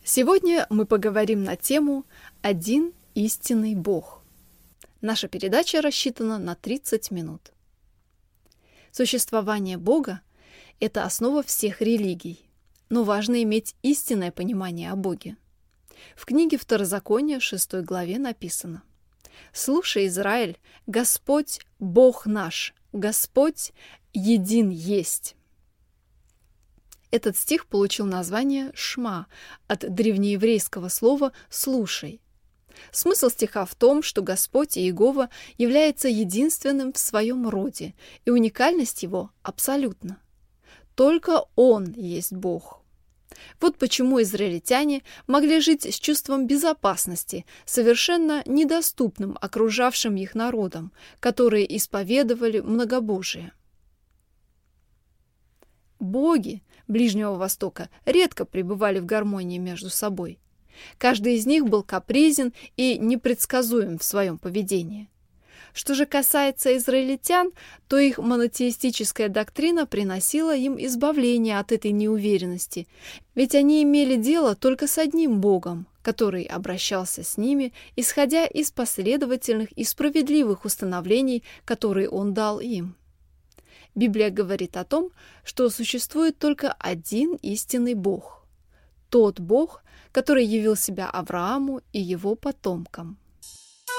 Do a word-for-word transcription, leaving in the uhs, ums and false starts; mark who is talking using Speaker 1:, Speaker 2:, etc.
Speaker 1: Сегодня мы поговорим на тему «Один истинный Бог». Наша передача рассчитана на тридцать минут. Существование Бога – это основа всех религий, но важно иметь истинное понимание о Боге. В книге Второзакония, шестой главе написано: «Слушай, Израиль, Господь – Бог наш, Господь един есть». Этот стих получил название «Шма» от древнееврейского слова «слушай». Смысл стиха в том, что Господь Иегова является единственным в своем роде, и уникальность его абсолютна. Только Он есть Бог. Вот почему израильтяне могли жить с чувством безопасности, совершенно недоступным окружавшим их народам, которые исповедовали многобожие. Боги Ближнего Востока редко пребывали в гармонии между собой. Каждый из них был капризен и непредсказуем в своем поведении. Что же касается израильтян, то их монотеистическая доктрина приносила им избавление от этой неуверенности, ведь они имели дело только с одним Богом, который обращался с ними, исходя из последовательных и справедливых установлений, которые Он дал им. Библия говорит о том, что существует только один истинный Бог. Тот Бог, который явил себя Аврааму и его потомкам.